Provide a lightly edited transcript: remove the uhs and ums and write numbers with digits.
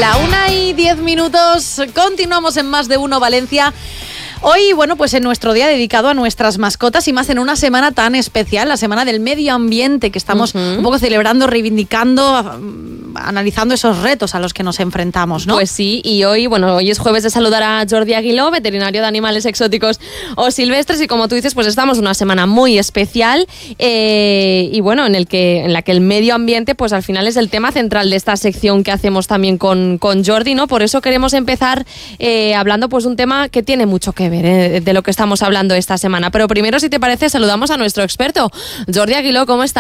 La 1:10, continuamos en Más de Uno Valencia. Hoy, bueno, pues en nuestro día dedicado a nuestras mascotas y más en una semana tan especial, la Semana del Medio Ambiente, que estamos un poco celebrando, reivindicando, analizando esos retos a los que nos enfrentamos, ¿no? Pues sí, y hoy es jueves de saludar a Jordi Aguiló, veterinario de animales exóticos o silvestres, y como tú dices, pues estamos en una semana muy especial y bueno, en la que el medio ambiente pues al final es el tema central de esta sección que hacemos también con Jordi, ¿no? Por eso queremos empezar hablando pues un tema que tiene mucho que ver de lo que estamos hablando esta semana. Pero primero, si te parece, saludamos a nuestro experto. Jordi Aguiló, ¿cómo estás?